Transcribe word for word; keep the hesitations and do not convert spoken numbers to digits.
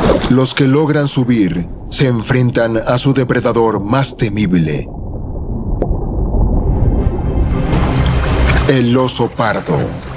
Los que logran subir se enfrentan a su depredador más temible, el oso pardo.